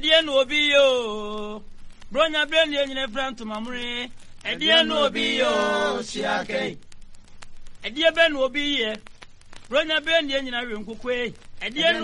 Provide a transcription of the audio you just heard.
Edia no obi yo. Bronya brand ye nyina front mamre. Edia no obi yo siake. Edia ben obi ye. Bronya brand ye nyina we nkokwe. Edia